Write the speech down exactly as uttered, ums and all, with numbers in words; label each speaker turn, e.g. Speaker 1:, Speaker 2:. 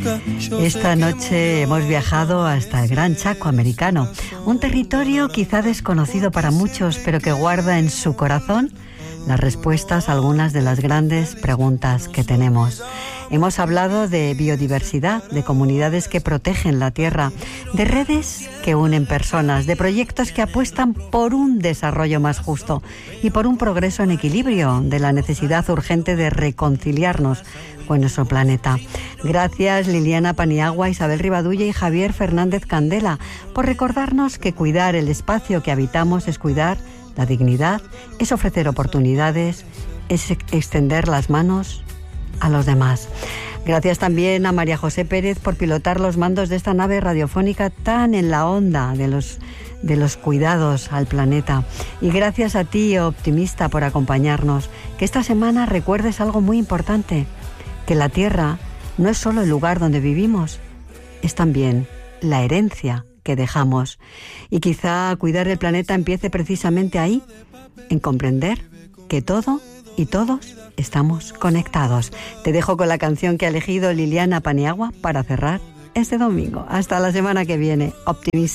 Speaker 1: Esta noche hemos viajado hasta el Gran Chaco americano, un territorio quizá desconocido para muchos, pero que guarda en su corazón las respuestas a algunas de las grandes preguntas que tenemos. Hemos hablado de biodiversidad, de comunidades que protegen la tierra, de redes que unen personas, de proyectos que apuestan por un desarrollo más justo y por un progreso en equilibrio, de la necesidad urgente de reconciliarnos con nuestro planeta. Gracias Liliana Paniagua, Isabel Rivadulla y Javier Fernández Candela por recordarnos que cuidar el espacio que habitamos es cuidar la dignidad, es ofrecer oportunidades, es extender las manos a los demás. Gracias también a María José Pérez por pilotar los mandos de esta nave radiofónica tan en la onda de los, de los cuidados al planeta. Y gracias a ti, optimista, por acompañarnos. Que esta semana recuerdes algo muy importante, que la Tierra no es solo el lugar donde vivimos, es también la herencia que dejamos. Y quizá cuidar el planeta empiece precisamente ahí, en comprender que todo y todos estamos conectados. Te dejo con la canción que ha elegido Liliana Paniagua para cerrar este domingo. Hasta la semana que viene, optimista.